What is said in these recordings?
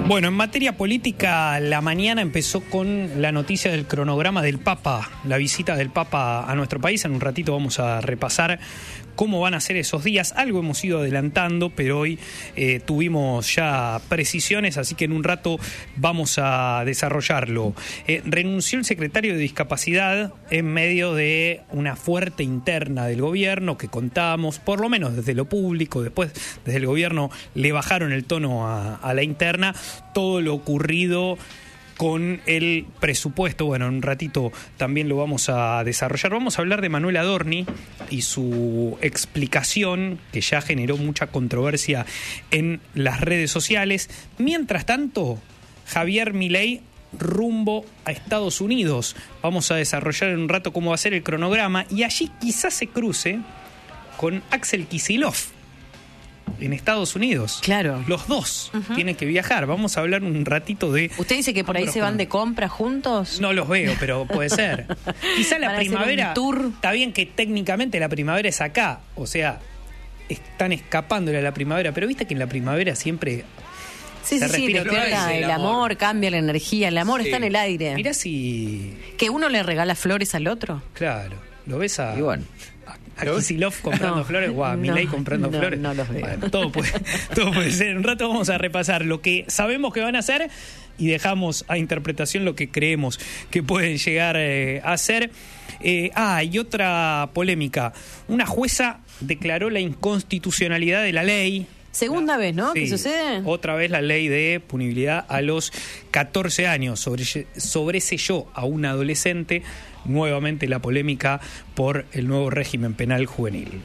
Bueno, en materia política, la mañana empezó con la noticia del cronograma del Papa, la visita del Papa a nuestro país. En un ratito vamos a repasar cómo van a ser esos días. Algo hemos ido adelantando, pero hoy tuvimos ya precisiones, así que en un rato vamos a desarrollarlo. Renunció el secretario de Discapacidad en medio de una fuerte interna del gobierno que contábamos, por lo menos desde lo público. Después desde el gobierno le bajaron el tono a la interna. Todo lo ocurrido con el presupuesto, bueno, en un ratito también lo vamos a desarrollar. Vamos a hablar de Manuel Adorni y su explicación, que ya generó mucha controversia en las redes sociales. Mientras tanto, Javier Milei rumbo a Estados Unidos. Vamos a desarrollar en un rato cómo va a ser el cronograma y allí quizás se cruce con Axel Kicillof en Estados Unidos. Claro. Los dos tienen que viajar. Vamos a hablar un ratito de... ¿Usted dice que por ahí se van de compra juntos? No los veo, pero puede ser. Quizá la primavera... Tour. Está bien que técnicamente la primavera es acá. O sea, están escapándole a la primavera. Pero viste que en la primavera siempre... Sí, despierta el amor, cambia la energía. El amor está en el aire. Mirá si... ¿Que uno le regala flores al otro? Claro. ¿Lo ves a... Y bueno. A Kicillof comprando flores, o a Milei comprando flores. No los veo. Bueno, todo puede ser. En un rato vamos a repasar lo que sabemos que van a hacer y dejamos a interpretación lo que creemos que pueden llegar a hacer. Y otra polémica. Una jueza declaró la inconstitucionalidad de la ley. Segunda vez, ¿no? Sí, ¿Qué sucede? Otra vez la ley de punibilidad a los 14 años. Sobreselló a un adolescente. Nuevamente la polémica por el nuevo régimen penal juvenil.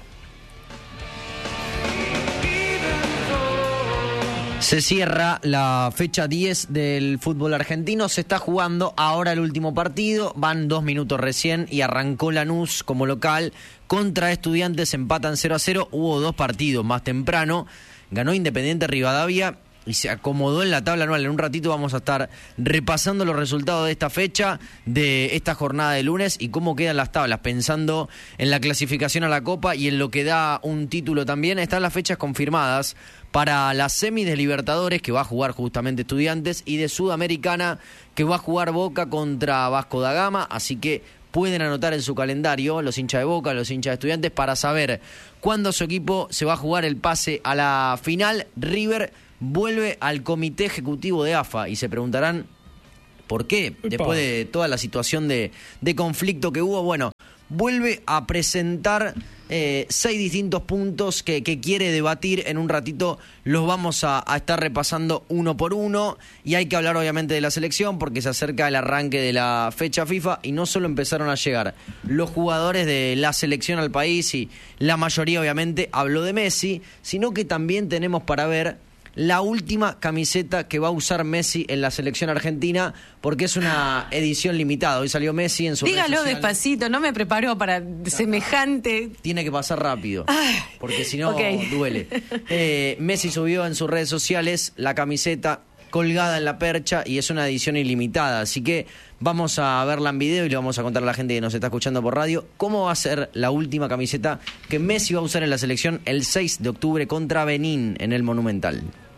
Se cierra la fecha 10 del fútbol argentino, se está jugando ahora el último partido, van 2 minutos recién y arrancó Lanús como local contra Estudiantes, empatan 0-0, hubo 2 partidos más temprano, ganó Independiente Rivadavia y se acomodó en la tabla anual. En un ratito vamos a estar repasando los resultados de esta fecha, de esta jornada de lunes y cómo quedan las tablas, pensando en la clasificación a la Copa y en lo que da un título también. Están las fechas confirmadas para las semis de Libertadores, que va a jugar justamente Estudiantes, y de Sudamericana, que va a jugar Boca contra Vasco da Gama, así que pueden anotar en su calendario los hinchas de Boca, los hinchas de Estudiantes, para saber cuándo su equipo se va a jugar el pase a la final. River vuelve al comité ejecutivo de AFA y se preguntarán ¿por qué? Después de toda la situación de conflicto que hubo, bueno, vuelve a presentar 6 distintos puntos que quiere debatir. En un ratito los vamos a estar repasando uno por uno y hay que hablar obviamente de la selección porque se acerca el arranque de la fecha FIFA y no solo empezaron a llegar los jugadores de la selección al país y la mayoría obviamente habló de Messi, sino que también tenemos para ver la última camiseta que va a usar Messi en la selección argentina, porque es una edición limitada. Hoy salió Messi en su red social. Dígalo despacito, no me preparo para semejante... Tiene que pasar rápido, porque si no duele. Messi subió en sus redes sociales la camiseta colgada en la percha y es una edición ilimitada, así que vamos a verla en video y le vamos a contar a la gente que nos está escuchando por radio cómo va a ser la última camiseta que Messi va a usar en la selección el 6 de octubre contra Benín en el Monumental.